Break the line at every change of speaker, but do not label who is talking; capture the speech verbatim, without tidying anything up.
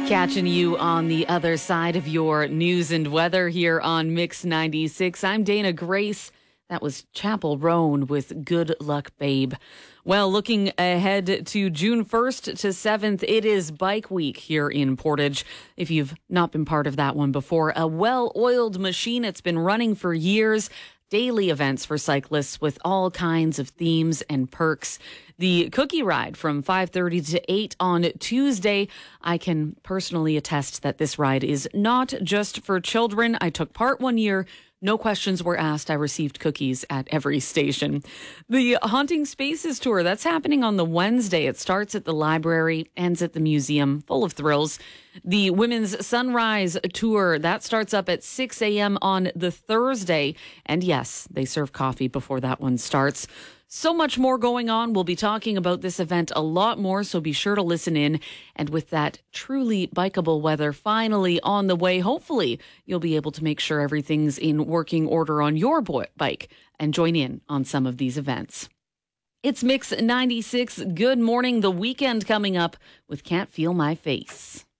Catching you on the other side of your news and weather here on Mix ninety-six. I'm Dana Grace. That was Chapel Roan with Good Luck Babe. Well, looking ahead to June first to seventh, it is Bike Week here in Portage. If you've not been part of that one before, a well-oiled machine. It's been running for years. Daily events for cyclists with all kinds of themes and perks. The cookie ride from five thirty to eight on Tuesday. I can personally attest that this ride is not just for children. I took part one year. No questions were asked. I received cookies at every station. The Haunting Spaces tour, that's happening on the Wednesday. It starts at the library, ends at the museum, full of thrills. The Women's Sunrise tour, that starts up at six a.m. on the Thursday. And yes, they serve coffee before that one starts. So much more going on. We'll be talking about this event a lot more, so be sure to listen in. And with that truly bikeable weather finally on the way, hopefully you'll be able to make sure everything's in working order on your bo- bike and join in on some of these events. It's Mix ninety-six. Good morning. The weekend coming up with Can't Feel My Face.